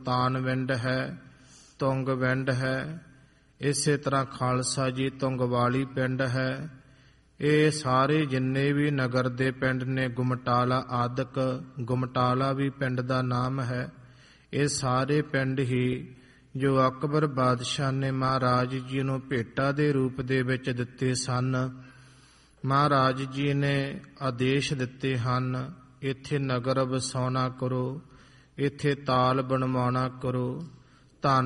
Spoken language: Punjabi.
ਮੁਲਤਾਨਵਿੰਡ ਹੈ, ਤੁੰਗਵਿੰਡ ਹੈ। ਇਸੇ ਤਰ੍ਹਾਂ ਖਾਲਸਾ ਜੀ ਤੁੰਗਵਾਲੀ ਪਿੰਡ ਹੈ। ਇਹ ਸਾਰੇ ਜਿੰਨੇ ਵੀ ਨਗਰ ਦੇ ਪਿੰਡ ਨੇ, ਗੁਮਟਾਲਾ ਆਦਿਕ, ਗੁਮਟਾਲਾ ਵੀ ਪਿੰਡ ਦਾ ਨਾਮ ਹੈ। ਇਹ ਸਾਰੇ ਪਿੰਡ ਹੀ ਜੋ ਅਕਬਰ ਬਾਦਸ਼ਾਹ ਨੇ ਮਹਾਰਾਜ ਜੀ ਨੂੰ ਭੇਟਾ ਦੇ ਰੂਪ ਦੇ ਵਿੱਚ ਦਿੱਤੇ ਸਨ। ਮਹਾਰਾਜ ਜੀ ਨੇ ਆਦੇਸ਼ ਦਿੱਤੇ ਹਨ, ਇੱਥੇ ਨਗਰ ਵਸਾਉਣਾ ਕਰੋ, ਇੱਥੇ ਤਾਲ ਬਣਵਾਉਣਾ ਕਰੋ।